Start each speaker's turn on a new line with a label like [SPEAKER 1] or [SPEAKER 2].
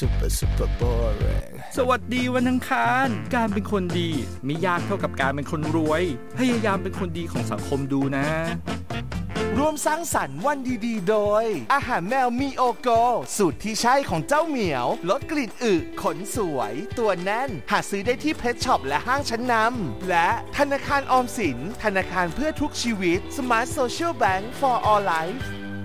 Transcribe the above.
[SPEAKER 1] super boring
[SPEAKER 2] สวัสดีวันอังคารการเป็นคนดีไม่ยากเท่ากับการเป็นคนรวยพยายามเป็นคนดีของสังคมดูนะ
[SPEAKER 1] ร่วมสร้างสรรค์วันดีๆโดยอาหารแมวมีโอโกสูตรที่ใช่ของเจ้าเหมียวลดกลิ่นอึขนสวยตัวแน่นหาซื้อได้ที่เพชช็อปและห้างชั้นนำและธนาคารออมสินธนาคารเพื่อทุกชีวิต Smart Social Bank for All Life